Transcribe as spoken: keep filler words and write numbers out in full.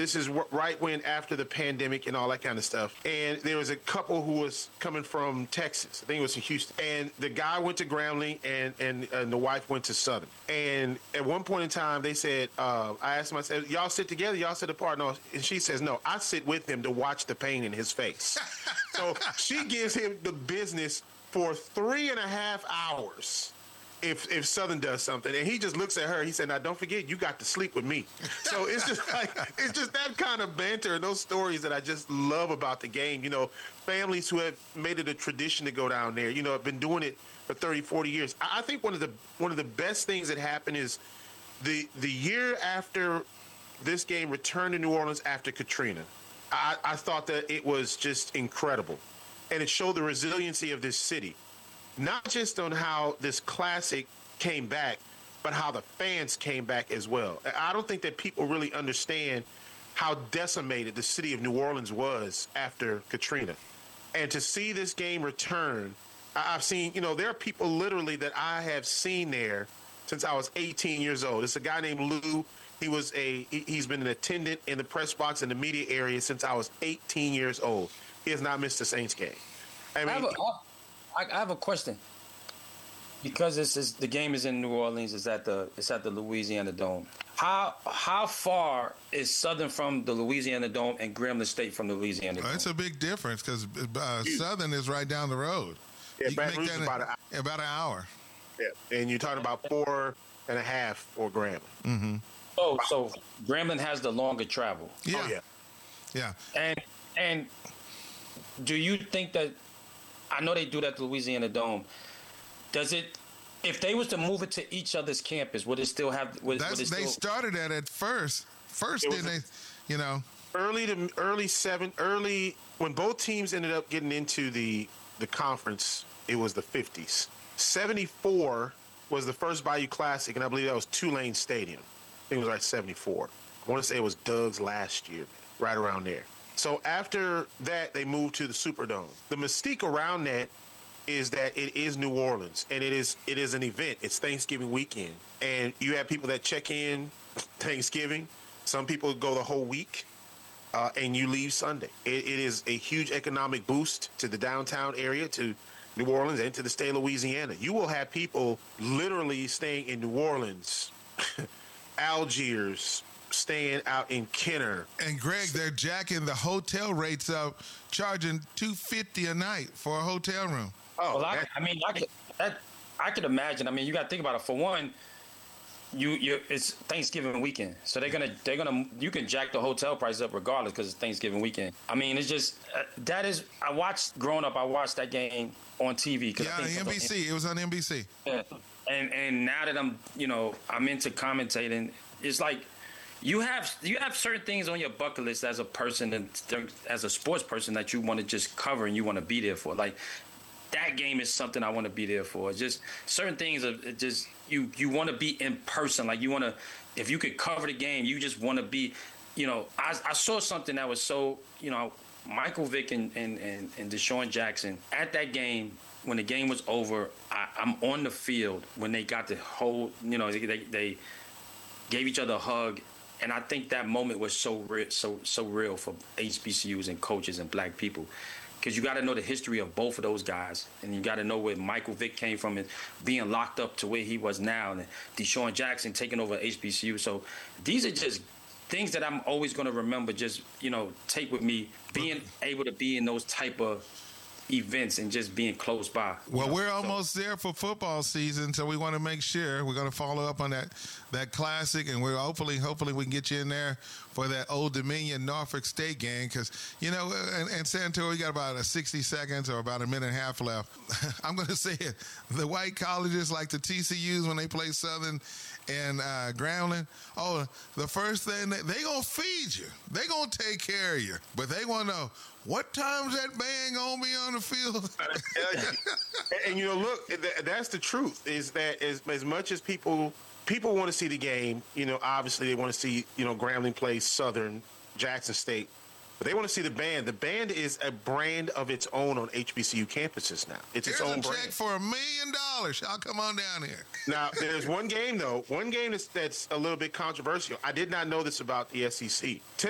This is w- right when after the pandemic and all that kind of stuff. And there was a couple who was coming from Texas. I think it was from Houston. And the guy went to Grambling, and and, and the wife went to Southern. And at one point in time, they said, uh, I asked them, I said, y'all sit together, y'all sit apart? No. And she says, no, I sit with him to watch the pain in his face. So she gives him the business for three and a half hours. If if Southern does something, and he just looks at her, he said, now don't forget, you got to sleep with me. So it's just like, it's just that kind of banter and those stories that I just love about the game. You know, families who have made it a tradition to go down there, you know, have been doing it for thirty, forty years. I, I think one of the one of the best things that happened is the the year after this game returned to New Orleans after Katrina. I, I thought that it was just incredible. And it showed the resiliency of this city. Not just on how this classic came back, but how the fans came back as well. I don't think that people really understand how decimated the city of New Orleans was after Katrina. And to see this game return, I've seen, you know, there are people literally that I have seen there since I was eighteen years old. It's a guy named Lou. He was a, he's been an attendant in the press box in the media area since I was eighteen years old. He has not missed a Saints game. I mean, I have a, I have a question. Because this is the game is in New Orleans, it's at the it's at the Louisiana Dome. How how far is Southern from the Louisiana Dome and Grambling State from the Louisiana Dome? Well, it's a big difference because uh, Southern is right down the road. Yeah, you Baton can make Rouge that is about an hour. in, about an hour. Yeah, and you're talking about four and a half for Grambling. Mm-hmm. Oh, so Grambling has the longer travel. Yeah. Oh, yeah. Yeah. And and do you think that, I know they do that to Louisiana Dome, does it, if they was to move it to each other's campus, would it still have, would, That's, would it still, they started that at first. First, It was didn't a- they? You know. Early to early seven, early when both teams ended up getting into the the conference, it was the fifties. seventy-four was the first Bayou Classic, and I believe that was Tulane Stadium. I think it was like seventy-four. I want to say it was Doug's last year, right around there. So after that, they moved to the Superdome. The mystique around that is that it is New Orleans, and it is it is an event. It's Thanksgiving weekend, and you have people that check in Thanksgiving. Some people go the whole week, uh, and you leave Sunday. It, it is a huge economic boost to the downtown area, to New Orleans, and to the state of Louisiana. You will have people literally staying in New Orleans, Algiers, staying out in Kenner. And Greg, they're jacking the hotel rates up, charging two hundred fifty dollars a night for a hotel room. Oh, well, I, that- I mean, I could, that, I could imagine. I mean, you got to think about it. For one, you you it's Thanksgiving weekend, so they're gonna they're gonna you can jack the hotel price up regardless because it's Thanksgiving weekend. I mean, it's just uh, that is. I watched growing up. I watched that game on T V. Cause Yeah, I think N B C. It was on N B C. Yeah. And and now that I'm you know I'm into commentating, it's like you have you have certain things on your bucket list as a person and as a sports person that you want to just cover and you want to be there for. Like that game is something I want to be there for. It's just certain things are it just you you want to be in person. Like you want to, if you could cover the game, you just want to be. You know, I I saw something that was so you know Michael Vick and and and, and Deshaun Jackson at that game. When the game was over, I, I'm on the field when they got the whole, you know, they, they they gave each other a hug, and I think that moment was so real, so so real for H B C Us and coaches and black people, because you got to know the history of both of those guys, and you got to know where Michael Vick came from and being locked up to where he was now, and Deshaun Jackson taking over H B C U. So these are just things that I'm always going to remember. Just you know, take with me being able to be in those type of events and just being close by. Well, know? we're So- almost there for football season, so we want to make sure we're going to follow up on that that classic, and we're hopefully hopefully we can get you in there for that Old Dominion Norfolk State game, because you know, and, and Santor, we got about a sixty seconds or about a minute and a half left. I'm going to say it: the white colleges like the T C Us when they play Southern and uh, Grambling. Oh, the first thing they, they gonna feed you, they gonna take care of you, but they want to know. What time's that band gonna be on the field? and, and you know, look, th- that's the truth. Is that as as much as people people want to see the game, you know, obviously they want to see you know Grambling play Southern, Jackson State, but they want to see the band. The band is a brand of its own on H B C U campuses now. It's Here's its own a check brand. for a million dollars. Y'all come on down here. Now, there's one game though, one game that's, that's a little bit controversial. I did not know this about the S E C.